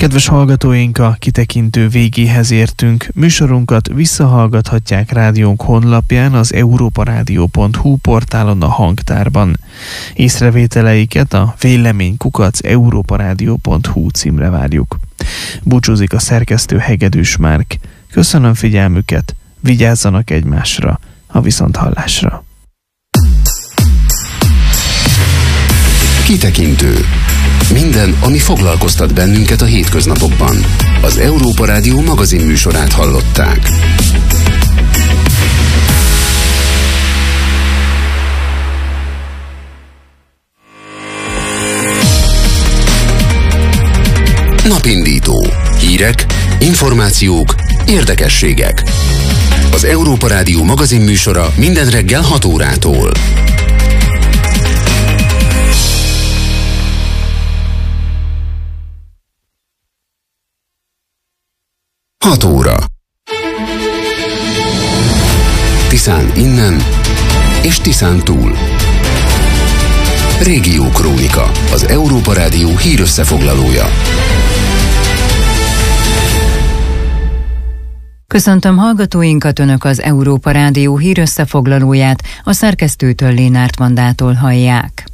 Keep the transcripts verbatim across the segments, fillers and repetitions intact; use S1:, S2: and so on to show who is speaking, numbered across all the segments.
S1: Kedves hallgatóink, a kitekintő végéhez értünk. Műsorunkat visszahallgathatják rádiónk honlapján, az európarádió pont hu portálon, a hangtárban. Észrevételeiket a vélemény kukac európarádió pont hu címre várjuk. Búcsúzik a szerkesztő Hegedűs Márk. Köszönöm figyelmüket, vigyázzanak egymásra, a viszonthallásra.
S2: Kitekintő. Minden, ami foglalkoztat bennünket a hétköznapokban. Az Európa Rádió magazin műsorát hallották. Napindító. Hírek, információk, érdekességek. Az Európa Rádió magazin műsora minden reggel hat órától. hat óra. Tiszán innen és Tiszán túl. Régió Krónika, az Európa Rádió hírösszefoglalója.
S3: Köszöntöm hallgatóinkat, Önök az Európa Rádió hírösszefoglalóját, a szerkesztőtől, Lénárt Vandától hallják.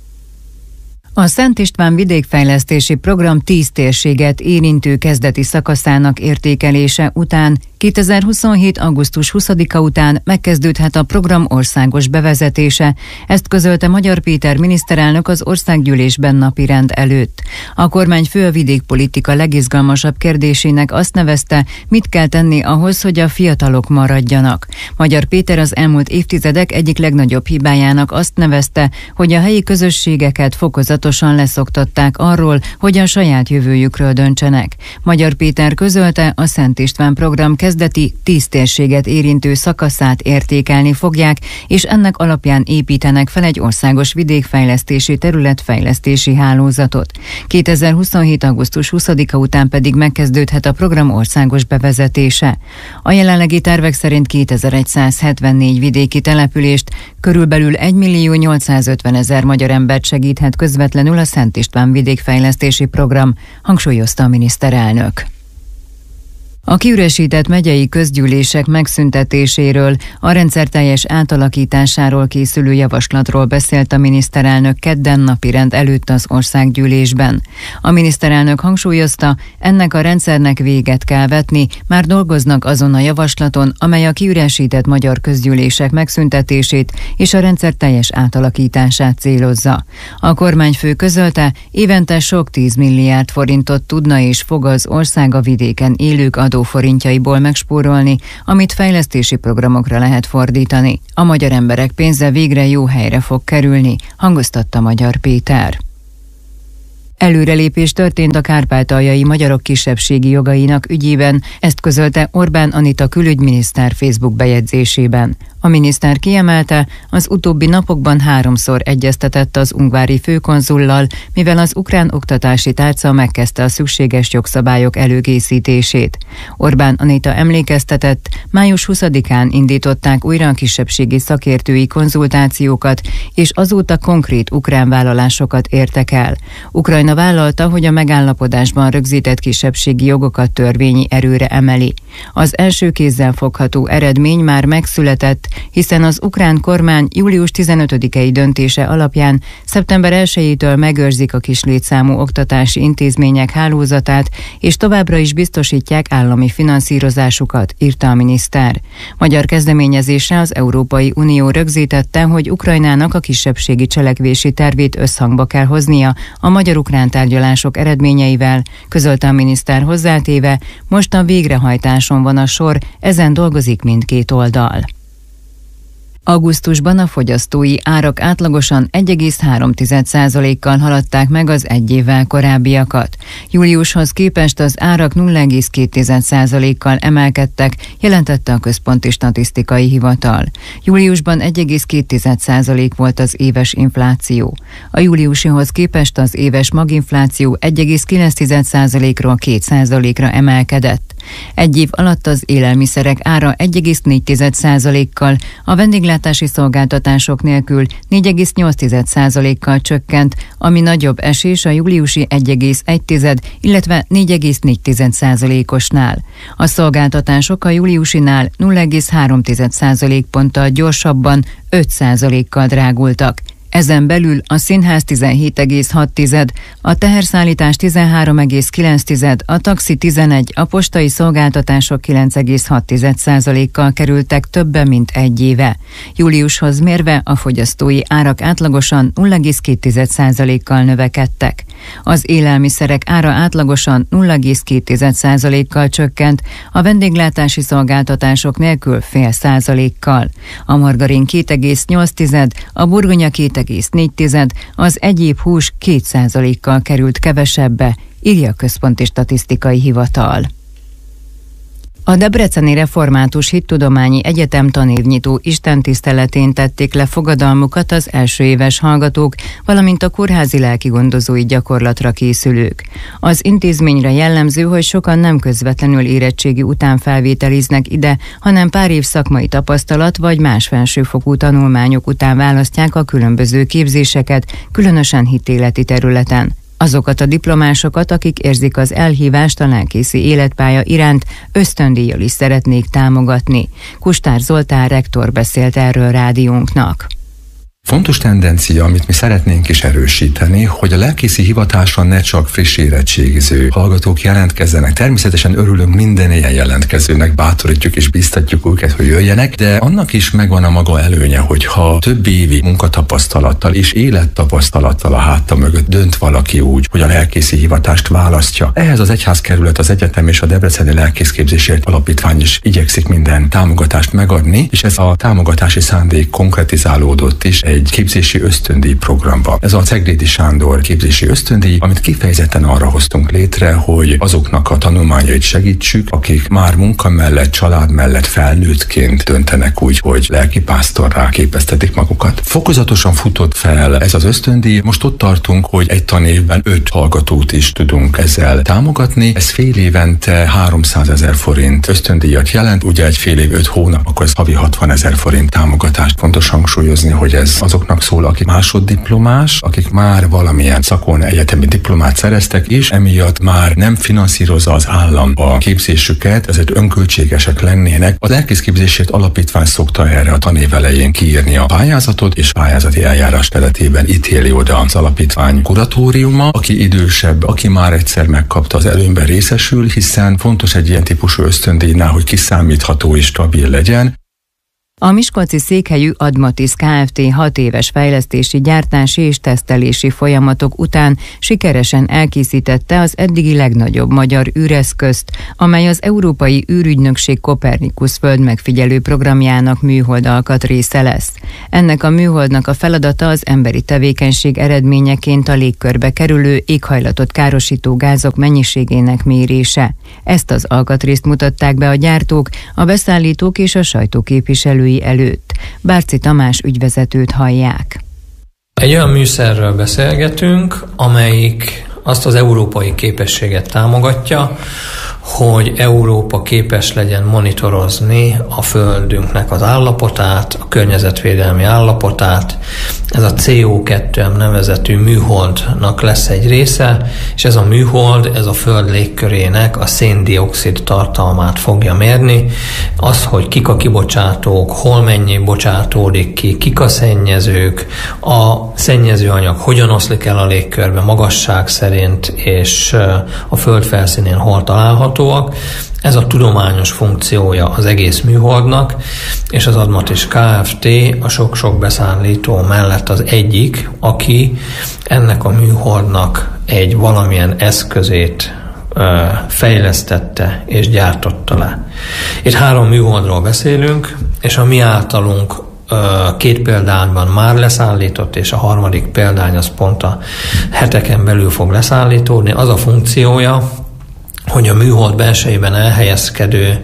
S3: A Szent István vidékfejlesztési program tíz térséget érintő kezdeti szakaszának értékelése után kétezer-huszonhét. augusztus huszadika után megkezdődhet a program országos bevezetése. Ezt közölte Magyar Péter miniszterelnök az országgyűlésben napirend előtt. A kormányfő a vidékpolitika legizgalmasabb kérdésének azt nevezte, mit kell tenni ahhoz, hogy a fiatalok maradjanak. Magyar Péter az elmúlt évtizedek egyik legnagyobb hibájának azt nevezte, hogy a helyi közösségeket fokozatosan leszoktatták arról, hogy a saját jövőjükről döntsenek. Magyar Péter közölte, a Szent István program kezdeti tíz térséget érintő szakaszát értékelni fogják, és ennek alapján építenek fel egy országos vidékfejlesztési területfejlesztési hálózatot. kétezer-huszonhét. augusztus huszadika után pedig megkezdődhet a program országos bevezetése. A jelenlegi tervek szerint kétezer-százhetvennégy vidéki települést, körülbelül egymillió nyolcszázötvenezer magyar embert segíthet közvetlenül a Szent István vidékfejlesztési program, hangsúlyozta a miniszterelnök. A kiüresített megyei közgyűlések megszüntetéséről, a rendszerteljes átalakításáról készülő javaslatról beszélt a miniszterelnök kedden napirend előtt az országgyűlésben. A miniszterelnök hangsúlyozta, ennek a rendszernek véget kell vetni, már dolgoznak azon a javaslaton, amely a kiüresített magyar közgyűlések megszüntetését és a rendszerteljes átalakítását célozza. A kormányfő közölte, évente sok tízmilliárd forintot tudna és fog az ország a vidéken élők adó forintjaiból megspórolni, amit fejlesztési programokra lehet fordítani. A magyar emberek pénze végre jó helyre fog kerülni, hangoztatta Magyar Péter. Előrelépés történt a kárpátaljai magyarok kisebbségi jogainak ügyében, ezt közölte Orbán Anita külügyminiszter Facebook bejegyzésében. A miniszter kiemelte, az utóbbi napokban háromszor egyeztetett az ungvári főkonzullal, mivel az ukrán oktatási tárca megkezdte a szükséges jogszabályok előkészítését. Orbán Anita emlékeztetett, május huszadikán indították újra a kisebbségi szakértői konzultációkat, és azóta konkrét ukrán vállalásokat értek el. Ukrajna vállalta, hogy a megállapodásban rögzített kisebbségi jogokat törvényi erőre emeli. Az első kézzel fogható eredmény már megszületett, hiszen az ukrán kormány július tizenötödikei döntése alapján szeptember elsejétől megőrzik a kis létszámú oktatási intézmények hálózatát, és továbbra is biztosítják állami finanszírozásukat, írta a miniszter. Magyar kezdeményezésre az Európai Unió rögzítette, hogy Ukrajnának a kisebbségi cselekvési tervét összhangba kell hoznia a magyar-ukrán tárgyalások eredményeivel, közölte a miniszter hozzátéve, most a végrehajtáson van a sor, ezen dolgozik mindkét oldal. Augusztusban a fogyasztói árak átlagosan egy egész három százalékkal haladták meg az egy évvel korábbiakat. Júliushoz képest az árak nulla egész két százalékkal emelkedtek, jelentette a Központi Statisztikai Hivatal. Júliusban egy egész két százalék volt az éves infláció. A júliusihoz képest az éves maginfláció egy egész kilenc százalékról két százalékra emelkedett. Egy év alatt az élelmiszerek ára egy egész négy százalékkal, a vendéglátási szolgáltatások nélkül négy egész nyolc százalékkal csökkent, ami nagyobb esés a júliusi egy egész egy, illetve négy egész négy százalékosnál. A szolgáltatások a júliusinál nulla egész három százalékponttal gyorsabban öt százalékkal drágultak. Ezen belül a színház tizenhét egész hat, a teherszállítás tizenhárom egész kilenc, a taxi tizenegy, a postai szolgáltatások kilenc egész hat százalékkal kerültek többe, mint egy éve. Júliushoz mérve a fogyasztói árak átlagosan nulla egész két százalékkal növekedtek. Az élelmiszerek ára átlagosan nulla egész két százalékkal csökkent, a vendéglátási szolgáltatások nélkül fél százalékkal. A margarin két egész nyolc, a burgonya két egész négy, az egyéb hús két százalékkal került kevesebbe, írja a Központi Statisztikai Hivatal. A Debreceni Református Hittudományi Egyetem tanévnyitó istentiszteletén tették le fogadalmukat az első éves hallgatók, valamint a kórházi lelkigondozói gyakorlatra készülők. Az intézményre jellemző, hogy sokan nem közvetlenül érettségi után felvételiznek ide, hanem pár év szakmai tapasztalat vagy más felsőfokú tanulmányok után választják a különböző képzéseket, különösen hitéleti területen. Azokat a diplomásokat, akik érzik az elhívást a lelkészi életpálya iránt, ösztöndíjjal is szeretnék támogatni. Kustár Zoltán rektor beszélt erről rádiónknak.
S4: Fontos tendencia, amit mi szeretnénk is erősíteni, hogy a lelkészi hivatásra ne csak friss érettségiző hallgatók jelentkezzenek. Természetesen örülünk minden ilyen jelentkezőnek, bátorítjuk és biztatjuk őket, hogy jöjjenek, de annak is megvan a maga előnye, hogyha több évi munkatapasztalattal és élettapasztalattal a háta mögött dönt valaki úgy, hogy a lelkészi hivatást választja. Ehhez az egyházkerület, az egyetem és a Debreceni Lelkészképzésért Alapítvány is igyekszik minden támogatást megadni, és ez a támogatási szándék konkretizálódott is egy képzési ösztöndíj programba. Ez a Ceglédi Sándor képzési ösztöndíj, amit kifejezetten arra hoztunk létre, hogy azoknak a tanulmányait segítsük, akik már munka mellett, család mellett felnőttként döntenek úgy, hogy lelkipásztorrá képeztetik magukat. Fokozatosan futott fel ez az ösztöndíj, most ott tartunk, hogy egy tanévben öt hallgatót is tudunk ezzel támogatni. Ez fél évente háromszázezer forint ösztöndíjat jelent, ugye egy fél év, öt hónap, akkor ez havi hatvanezer forint támogatást. Fontos hangsúlyozni, hogy ez azoknak szól, akik másoddiplomás, akik már valamilyen szakon egyetemi diplomát szereztek, és emiatt már nem finanszírozza az állam a képzésüket, ezért önköltségesek lennének. Az Lelkészképzésért Alapítvány szokta erre a tanév elején kiírni a pályázatot, és pályázati eljárás keretében ítéli oda az alapítvány kuratóriuma. Aki idősebb, aki már egyszer megkapta, az előnyben részesül, hiszen fontos egy ilyen típusú ösztöndíjnál, hogy kiszámítható és stabil legyen.
S3: A miskolci székhelyű Admatis Kft. hat éves fejlesztési, gyártási és tesztelési folyamatok után sikeresen elkészítette az eddigi legnagyobb magyar űreszközt, amely az Európai űrügynökség Copernicus földmegfigyelő programjának műhold alkatrésze lesz. Ennek a műholdnak a feladata az emberi tevékenység eredményeként a légkörbe kerülő éghajlatot károsító gázok mennyiségének mérése. Ezt az alkatrészt mutatták be a gyártók, a beszállítók és a sajtóképviselők előtt. Bárci Tamás ügyvezetőt hallják.
S5: Egy olyan műszerről beszélgetünk, amelyik azt az európai képességet támogatja, hogy Európa képes legyen monitorozni a Földünknek az állapotát, a környezetvédelmi állapotát. Ez a cé o kettő nevezetű műholdnak lesz egy része, és ez a műhold, ez a Föld légkörének a szén-dioxid tartalmát fogja mérni. Az, hogy kik a kibocsátók, hol mennyi bocsátódik ki, kik a szennyezők, a szennyezőanyag hogyan oszlik el a légkörbe magasság szerint, és a Föld felszínén hol található. Ez a tudományos funkciója az egész műholdnak, és az Admatis Kft. A sok-sok beszállító mellett az egyik, aki ennek a műholdnak egy valamilyen eszközét ö, fejlesztette és gyártotta le. Itt három műholdról beszélünk, és a mi általunk két példányban már leszállított, és a harmadik példány az pont a heteken belül fog leszállítódni. Az a funkciója, hogy a műhold belsejében elhelyezkedő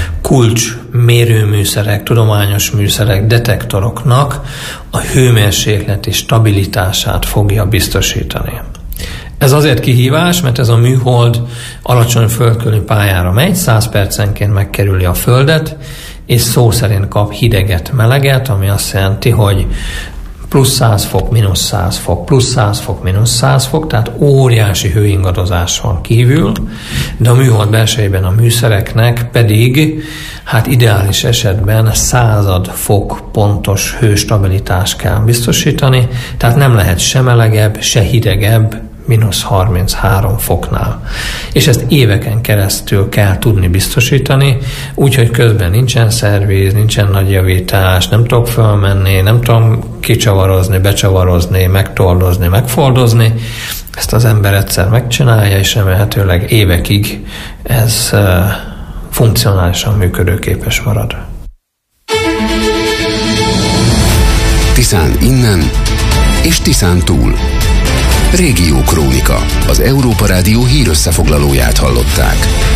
S5: kulcs mérőműszerek, tudományos műszerek, detektoroknak a hőmérsékleti stabilitását fogja biztosítani. Ez azért kihívás, mert ez a műhold alacsony földkörüli pályára megy, száz percenként megkerüli a Földet, és szó szerint kap hideget, meleget, ami azt jelenti, hogy plusz száz fok, mínusz száz fok, plusz száz fok, mínusz száz fok, tehát óriási hőingadozás van kívül, de a műhold belsejében a műszereknek pedig hát ideális esetben század fok pontos hőstabilitást kell biztosítani, tehát nem lehet se melegebb, se hidegebb, mínusz harminchárom foknál. És ezt éveken keresztül kell tudni biztosítani, úgyhogy közben nincsen szervíz, nincsen nagy javítás, nem tudok fölmenni, nem tudom kicsavarozni, becsavarozni, megtordozni, megfoldozni. Ezt az ember egyszer megcsinálja, és remélhetőleg évekig ez uh, funkcionálisan működőképes marad.
S2: Tiszán innen és Tiszán túl. Régió Krónika, az Európa Rádió hírösszefoglalóját hallották.